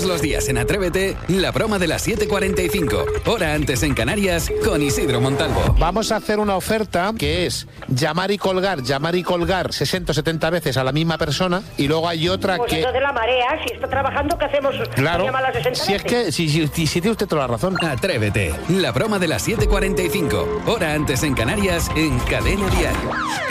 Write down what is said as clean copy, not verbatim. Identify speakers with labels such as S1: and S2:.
S1: Todos los días en Atrévete, la broma de las 7:45, hora antes en Canarias, con Isidro Montalvo.
S2: Vamos a hacer una oferta que es llamar y colgar 60 o 70 veces a la misma persona, y luego hay otra
S3: pues
S2: que...
S3: Pues de la marea, si está trabajando, ¿qué hacemos?
S2: Claro,
S3: Llama a las 60
S2: si es que si tiene usted toda la razón.
S1: Atrévete, la broma de las 7:45, hora antes en Canarias, en Cadena Dial.